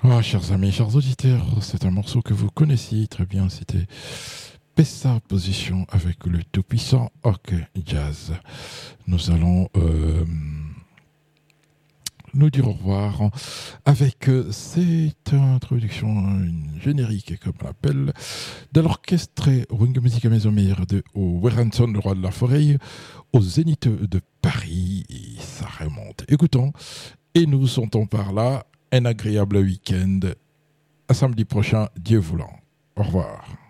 Ah, chers amis, chers auditeurs, c'est un morceau que vous connaissiez très bien. C'était Pessa Position avec le tout-puissant Hock Jazz. Nous allons nous dire au revoir avec cette introduction générique, comme on l'appelle, de l'orchestre Ring Musica Mesomir de Werrason, le roi de la forêt, au Zénith de Paris. Et ça remonte. Écoutons, et nous sentons par là un agréable week-end. À samedi prochain, Dieu voulant. Au revoir.